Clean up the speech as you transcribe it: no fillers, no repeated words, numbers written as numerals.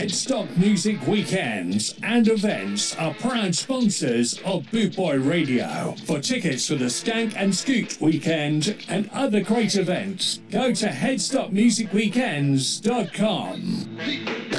Headstock Music Weekends and events are proud sponsors of Boot Boy Radio. For tickets for the Skank and Scoot Weekend and other great events, go to headstockmusicweekends.com.